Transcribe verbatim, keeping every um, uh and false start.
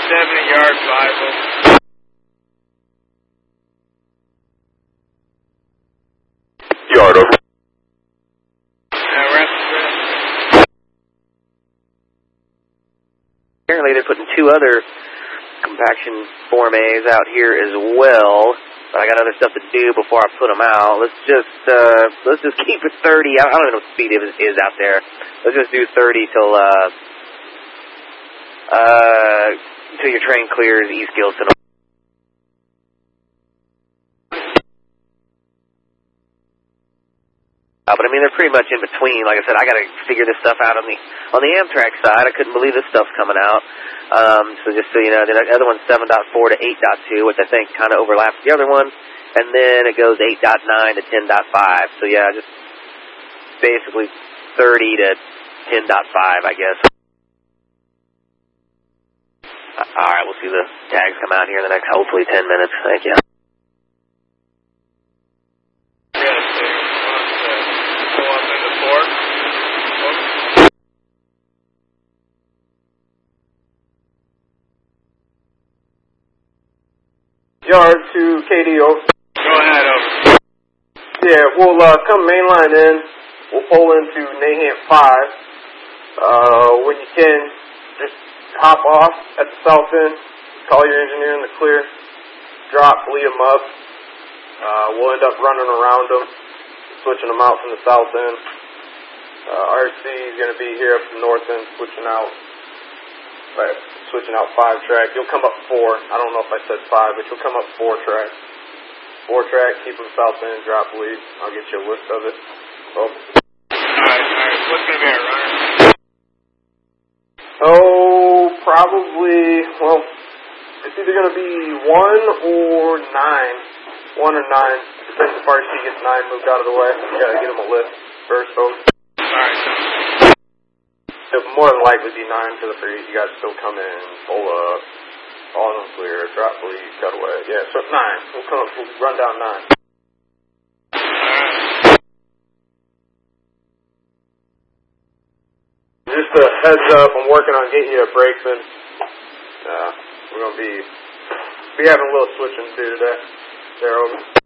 seventy yard Bible. Yard over. Uh, rest, rest. Apparently they're putting two other compaction Form A's out here as well. But I got other stuff to do before I put them out. Let's just uh, let's just keep it thirty. I don't know what speed it is out there. Let's just do thirty till uh, uh, until your train clears East Gilson. Uh, but I mean, they're pretty much in between. Like I said, I got to figure this stuff out on the on the Amtrak side. I couldn't believe this stuff's coming out. Um, so just so you know, the other one's seven point four to eight point two, which I think kind of overlaps the other one. And then it goes eight point nine to ten point five. So yeah, just basically thirty to ten point five, I guess. Uh, all right, we'll see the tags come out here in the next, hopefully, ten minutes. Thank you. Yard to K D O. Go ahead, over. Yeah, we'll uh, come mainline in. We'll pull into Nahant five. Uh, when you can, just hop off at the south end. Call your engineer in the clear. Drop, lead them up. Uh, we'll end up running around them, switching them out from the south end. Uh, R C is going to be here up the north end, switching out. Right, switching out five track. You'll come up four. I don't know if I said five, but you'll come up four track. Four track, keep them south end, drop lead. I'll get you a list of it. Oh. Alright, alright. What's going to be our runner? Oh, probably, well, it's either going to be one or nine. One or nine. Depends if R C gets nine moved out of the way. You got to get them a list first, folks. Alright, so. It'll more than likely be nine for the three. You guys still come in, pull up, all of them clear, drop lead, cut away. Yeah, so nine. We'll come, we'll run down nine. Just a heads up, I'm working on getting you a brakesman. Uh, we're gonna be be having a little switching to do today. There, over.